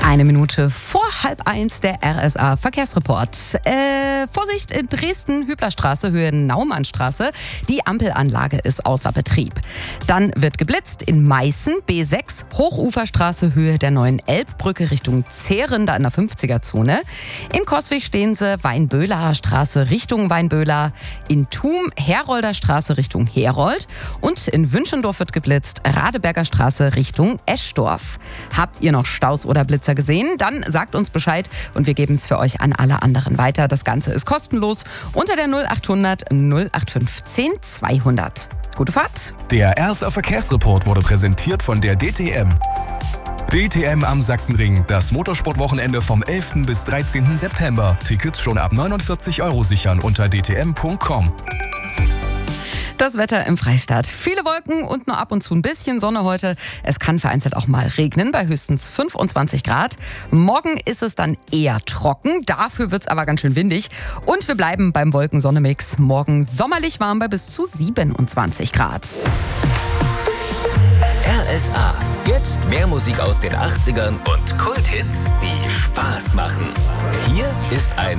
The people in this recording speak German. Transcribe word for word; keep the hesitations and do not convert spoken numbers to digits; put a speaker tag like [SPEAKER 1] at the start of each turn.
[SPEAKER 1] Eine Minute vor halb eins der R S A Verkehrsreport. Äh, Vorsicht in Dresden, Hüblerstraße, Höhe Naumannstraße. Die Ampelanlage ist außer Betrieb. Dann wird geblitzt in Meißen, B sechs, Hochuferstraße, Höhe der neuen Elbbrücke Richtung Zehren, da in der fünfziger-Zone. In Coswig stehen sie, Weinböhler Straße Richtung Weinböhler. In Thum, Herolder Straße Richtung Herold. Und in Wünschendorf wird geblitzt, Radeberger Straße Richtung Eschdorf. Habt ihr noch Staus oder Blitzer gesehen? Dann sagt uns Bescheid und wir geben es für euch an alle anderen weiter. Das Ganze ist kostenlos unter der null achthundert null acht fünfzehn zweihundert. Gute Fahrt!
[SPEAKER 2] Der R S A Verkehrsreport wurde präsentiert von der D T M. D T M am Sachsenring, das Motorsportwochenende vom elften bis dreizehnten September. Tickets schon ab neunundvierzig Euro sichern unter d t m punkt com.
[SPEAKER 1] Das Wetter im Freistaat. Viele Wolken und nur ab und zu ein bisschen Sonne heute. Es kann vereinzelt auch mal regnen bei höchstens fünfundzwanzig Grad. Morgen ist es dann eher trocken, dafür wird es aber ganz schön windig. Und wir bleiben beim Wolken-Sonne-Mix. Morgen sommerlich warm bei bis zu siebenundzwanzig Grad.
[SPEAKER 3] R S A. Jetzt mehr Musik aus den achtzigern und Kulthits, die Spaß machen. Hier ist ein